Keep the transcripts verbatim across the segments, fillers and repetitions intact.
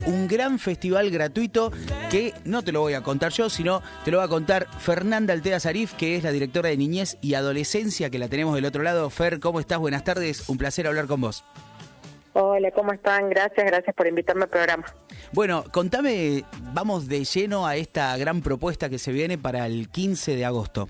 un gran festival gratuito que no te lo voy a contar yo, sino te lo va a contar Fernanda Altea Sarif, que es la directora de Niñez y Adolescencia, que la tenemos del otro lado. Fer, ¿cómo estás? Buenas tardes, un placer hablar con vos. Hola, ¿cómo están? Gracias, gracias por invitarme al programa. Bueno, contame, vamos de lleno a esta gran propuesta que se viene para el quince de agosto.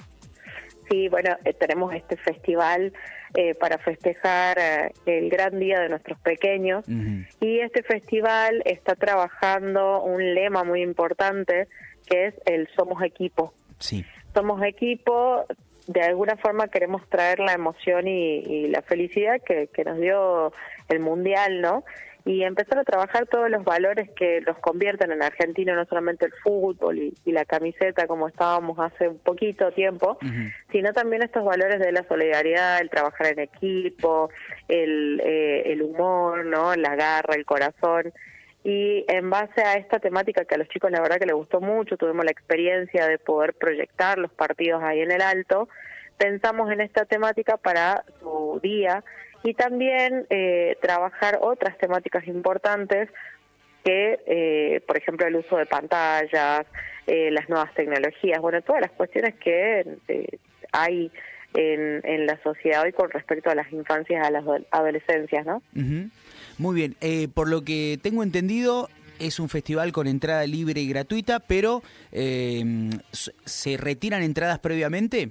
Sí, bueno, eh, tenemos este festival eh, para festejar eh, el gran día de nuestros pequeños. Uh-huh. Y este festival está trabajando un lema muy importante que es el Somos Equipo. Sí. Somos Equipo, de alguna forma queremos traer la emoción y, y la felicidad que, que nos dio el Mundial, ¿no? Y empezar a trabajar todos los valores que los convierten en argentino, no solamente el fútbol y, y la camiseta como estábamos hace un poquito tiempo, uh-huh. sino también estos valores de la solidaridad, el trabajar en equipo, el, eh, el humor, ¿no? La garra, el corazón. Y en base a esta temática que a los chicos la verdad que les gustó mucho, tuvimos la experiencia de poder proyectar los partidos ahí en el Alto, pensamos en esta temática para su día y también eh, trabajar otras temáticas importantes que, eh, por ejemplo, el uso de pantallas, eh, las nuevas tecnologías, bueno, todas las cuestiones que eh, hay en, en la sociedad hoy con respecto a las infancias, a las adolescencias, ¿no? Uh-huh. Muy bien, eh, por lo que tengo entendido, es un festival con entrada libre y gratuita, pero eh, ¿se retiran entradas previamente?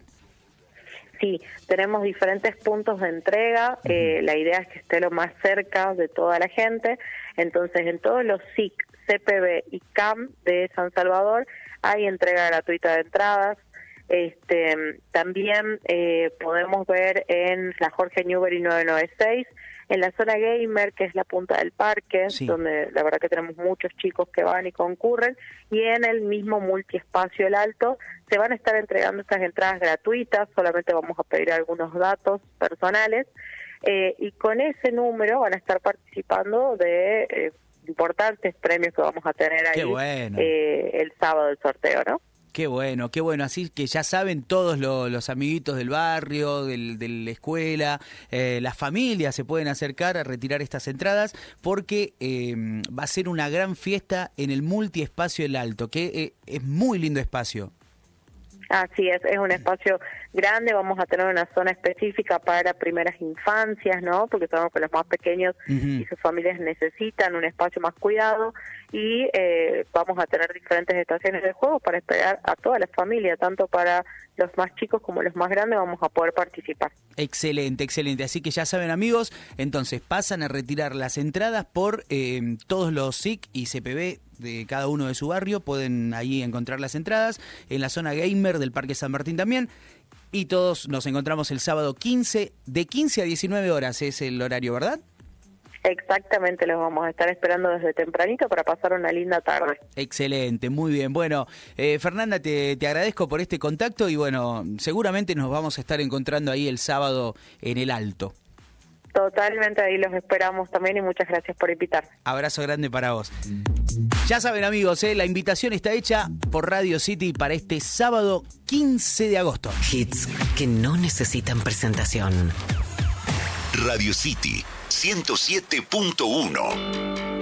Sí, tenemos diferentes puntos de entrega, uh-huh. eh, la idea es que esté lo más cerca de toda la gente, entonces en todos los S I C, C P B y C A M de San Salvador hay entrega gratuita de entradas. Este, también eh, podemos ver en la Jorge Newbery nueve noventa y seis, en la zona gamer, que es la punta del parque, sí. donde la verdad que tenemos muchos chicos que van y concurren, y en el mismo multiespacio El Alto se van a estar entregando estas entradas gratuitas, solamente vamos a pedir algunos datos personales, eh, y con ese número van a estar participando de eh, importantes premios que vamos a tener ahí. Qué bueno. eh, el sábado del sorteo, ¿no? Qué bueno, qué bueno. Así que ya saben todos lo, los amiguitos del barrio, del, de la escuela, eh, las familias se pueden acercar a retirar estas entradas porque eh, va a ser una gran fiesta en el multiespacio El Alto, que eh, es muy lindo espacio. Así es, es un espacio grande, vamos a tener una zona específica para primeras infancias, ¿no? Porque sabemos que los más pequeños uh-huh. y sus familias necesitan un espacio más cuidado y eh, vamos a tener diferentes estaciones de juego para esperar a toda la familia, tanto para los más chicos como los más grandes vamos a poder participar. Excelente, excelente. Así que ya saben, amigos, entonces pasan a retirar las entradas por eh, todos los S I C y C P B de cada uno de su barrio, pueden ahí encontrar las entradas, en la zona gamer del Parque San Martín también, y todos nos encontramos el sábado quince, de quince a diecinueve horas es el horario, ¿verdad? Exactamente, los vamos a estar esperando desde tempranito para pasar una linda tarde. Excelente, muy bien. Bueno, eh, Fernanda, te, te agradezco por este contacto y bueno, seguramente nos vamos a estar encontrando ahí el sábado en El Alto. Totalmente, ahí los esperamos también y muchas gracias por invitarme. Abrazo grande para vos. Ya saben, amigos, eh, la invitación está hecha por Radio City para este sábado quince de agosto. Hits que no necesitan presentación. Radio City ciento siete punto uno.